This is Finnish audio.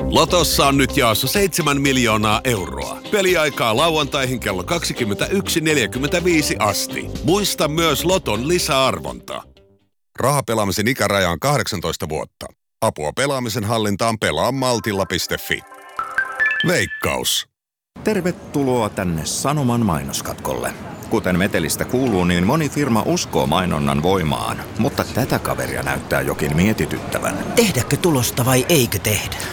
Lotossa on nyt jaossa 7 miljoonaa euroa. Peliaikaa lauantaihin kello 21.45 asti. Muista myös Loton lisäarvonta. Rahapelaamisen ikäraja on 18 vuotta. Apua pelaamisen hallintaan pelaa maltilla.fi. Veikkaus. Tervetuloa tänne Sanoman mainoskatkolle. Kuten metelistä kuuluu, niin moni firma uskoo mainonnan voimaan, mutta tätä kaveria näyttää jokin mietityttävän. Tehdäkö tulosta vai eikö tehdä?